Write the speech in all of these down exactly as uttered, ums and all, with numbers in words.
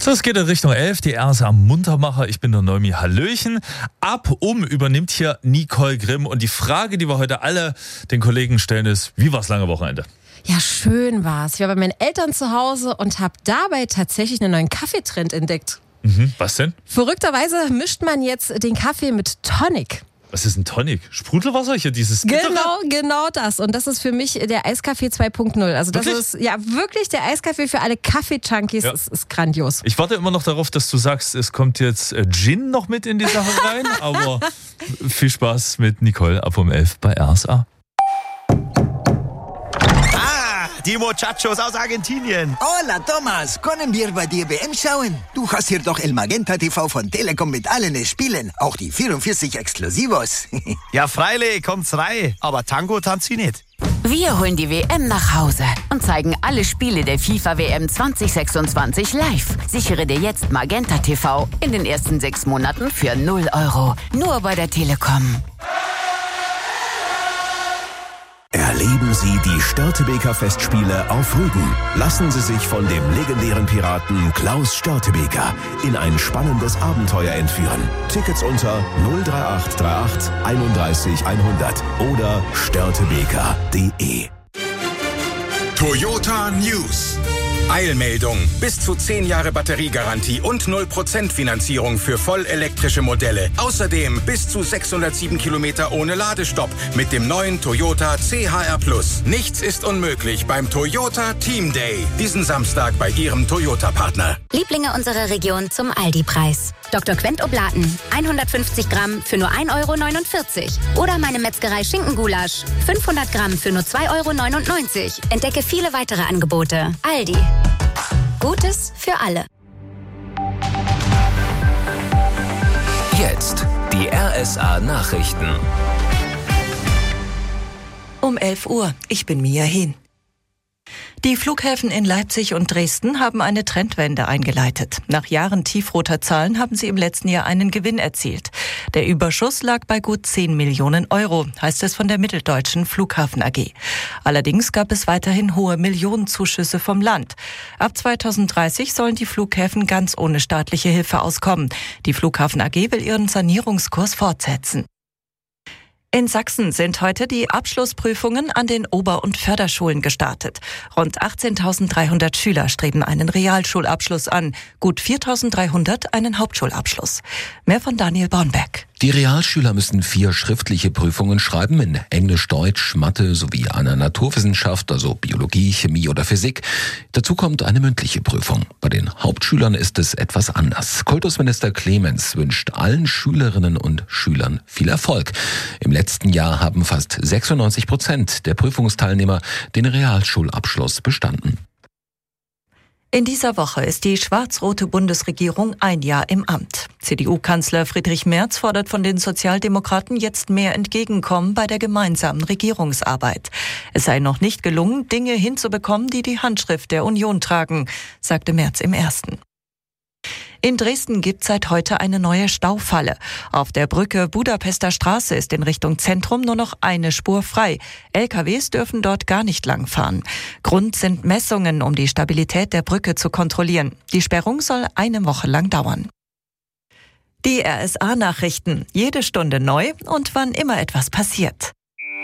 So, es geht in Richtung elf, die R S A Muntermacher. Ich bin der Neumi. Hallöchen. Ab um übernimmt hier Nicole Grimm. Und die Frage, die wir heute alle den Kollegen stellen, ist, wie war's lange Wochenende? Ja, schön war's. Ich war bei meinen Eltern zu Hause und habe dabei tatsächlich einen neuen Kaffeetrend entdeckt. Mhm, was denn? Verrückterweise mischt man jetzt den Kaffee mit Tonic. Was ist ein Tonic? Sprudelwasser? Hier dieses Gittere? Genau, genau das. Und das ist für mich der Eiskaffee zwei Punkt null. Also das wirklich? ist ja wirklich der Eiskaffee für alle Kaffee-Junkies. Ja. Das ist grandios. Ich warte immer noch darauf, dass du sagst, es kommt jetzt Gin noch mit in die Sache rein. Aber viel Spaß mit Nicole ab um elf bei R S A. Die Muchachos aus Argentinien. Hola, Thomas. Können wir bei dir W M schauen? Du hast hier doch El Magenta T V von Telekom mit allen Spielen. Auch die vierundvierzig Exklusivos. Ja, freilich, kommt's rein. Aber Tango tanzt sie nicht. Wir holen die W M nach Hause und zeigen alle Spiele der FIFA W M zwanzig sechsundzwanzig live. Sichere dir jetzt Magenta T V in den ersten sechs Monaten für null Euro. Nur bei der Telekom. Erleben Sie die Störtebeker Festspiele auf Rügen. Lassen Sie sich von dem legendären Piraten Klaus Störtebeker in ein spannendes Abenteuer entführen. Tickets unter null drei acht drei acht einunddreißig hundert oder störtebeker punkt de. Toyota News. Eilmeldung. Bis zu zehn Jahre Batteriegarantie und null Prozent Finanzierung für vollelektrische Modelle. Außerdem bis zu sechshundertsieben Kilometer ohne Ladestopp mit dem neuen Toyota C H R Plus. Nichts ist unmöglich beim Toyota Team Day. Diesen Samstag bei Ihrem Toyota-Partner. Lieblinge unserer Region zum Aldi-Preis. Doktor Quent Oblaten. hundertfünfzig Gramm für nur ein Euro neunundvierzig. Oder meine Metzgerei Schinkengulasch. fünfhundert Gramm für nur zwei Euro neunundneunzig. Entdecke viele weitere Angebote. Aldi. Gutes für alle. Jetzt die R S A Nachrichten. Um elf Uhr. Ich bin Mia Hehn. Die Flughäfen in Leipzig und Dresden haben eine Trendwende eingeleitet. Nach Jahren tiefroter Zahlen haben sie im letzten Jahr einen Gewinn erzielt. Der Überschuss lag bei gut zehn Millionen Euro, heißt es von der Mitteldeutschen Flughafen A G. Allerdings gab es weiterhin hohe Millionenzuschüsse vom Land. Ab zweitausenddreißig sollen die Flughäfen ganz ohne staatliche Hilfe auskommen. Die Flughafen A G will ihren Sanierungskurs fortsetzen. In Sachsen sind heute die Abschlussprüfungen an den Ober- und Förderschulen gestartet. Rund achtzehntausenddreihundert Schüler streben einen Realschulabschluss an, gut viertausenddreihundert einen Hauptschulabschluss. Mehr von Daniel Bornberg. Die Realschüler müssen vier schriftliche Prüfungen schreiben in Englisch, Deutsch, Mathe sowie einer Naturwissenschaft, also Biologie, Chemie oder Physik. Dazu kommt eine mündliche Prüfung. Bei den Hauptschülern ist es etwas anders. Kultusminister Clemens wünscht allen Schülerinnen und Schülern viel Erfolg. Im letzten Jahr haben fast sechsundneunzig Prozent der Prüfungsteilnehmer den Realschulabschluss bestanden. In dieser Woche ist die schwarz-rote Bundesregierung ein Jahr im Amt. C D U-Kanzler Friedrich Merz fordert von den Sozialdemokraten jetzt mehr Entgegenkommen bei der gemeinsamen Regierungsarbeit. Es sei noch nicht gelungen, Dinge hinzubekommen, die die Handschrift der Union tragen, sagte Merz im Ersten. In Dresden gibt es seit heute eine neue Staufalle. Auf der Brücke Budapester Straße ist in Richtung Zentrum nur noch eine Spur frei. L K Ws dürfen dort gar nicht langfahren. Grund sind Messungen, um die Stabilität der Brücke zu kontrollieren. Die Sperrung soll eine Woche lang dauern. Die R S A-Nachrichten. Jede Stunde neu und wann immer etwas passiert.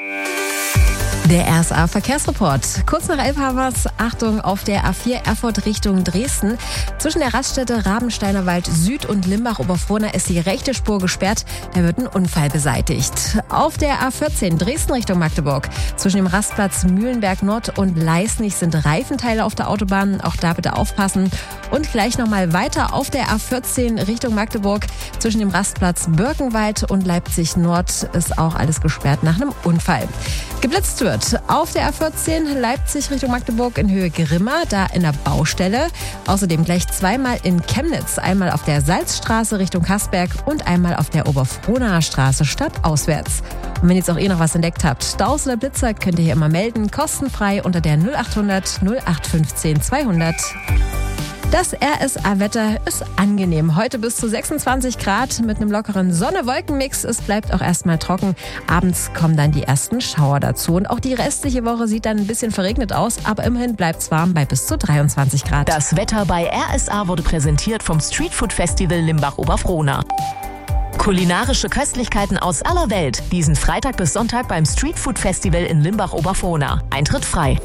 Der R S A-Verkehrsreport. Kurz nach elf haben wir es. Achtung, auf der A vier Erfurt Richtung Dresden. Zwischen der Raststätte Rabensteiner Wald Süd und Limbach-Oberfrohna ist die rechte Spur gesperrt. Da wird ein Unfall beseitigt. Auf der A vierzehn Dresden Richtung Magdeburg. Zwischen dem Rastplatz Mühlenberg Nord und Leisnig sind Reifenteile auf der Autobahn. Auch da bitte aufpassen. Und gleich nochmal weiter auf der A vierzehn Richtung Magdeburg. Zwischen dem Rastplatz Birkenwald und Leipzig Nord ist auch alles gesperrt nach einem Unfall. Geblitzt wird auf der A vierzehn Leipzig Richtung Magdeburg in Höhe Grimma, da in der Baustelle. Außerdem gleich zweimal in Chemnitz, einmal auf der Salzstraße Richtung Kassberg und einmal auf der Oberfrohnaer Straße stadtauswärts. Und wenn ihr jetzt auch eh noch was entdeckt habt, Staus oder Blitzer, könnt ihr hier immer melden, kostenfrei unter der null achthundert null acht fünfzehn zweihundert. Das R S A-Wetter ist angenehm. Heute bis zu sechsundzwanzig Grad mit einem lockeren Sonne-Wolken-Mix. Es bleibt auch erstmal trocken. Abends kommen dann die ersten Schauer dazu. Und auch die restliche Woche sieht dann ein bisschen verregnet aus, aber immerhin bleibt es warm bei bis zu dreiundzwanzig Grad. Das Wetter bei R S A wurde präsentiert vom Streetfood Festival Limbach-Oberfrohna. Kulinarische Köstlichkeiten aus aller Welt. Diesen Freitag bis Sonntag beim Streetfood Festival in Limbach-Oberfrohna. Eintritt frei.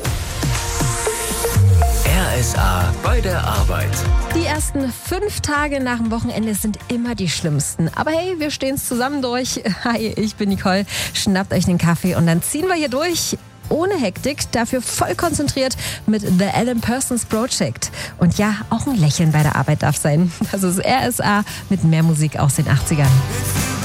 R S A bei der Arbeit. Die ersten fünf Tage nach dem Wochenende sind immer die schlimmsten. Aber hey, wir stehen es zusammen durch. Hi, ich bin Nicole. Schnappt euch den Kaffee und dann ziehen wir hier durch. Ohne Hektik, dafür voll konzentriert mit The Alan Parsons Project. Und ja, auch ein Lächeln bei der Arbeit darf sein. Das ist R S A mit mehr Musik aus den achtzigern.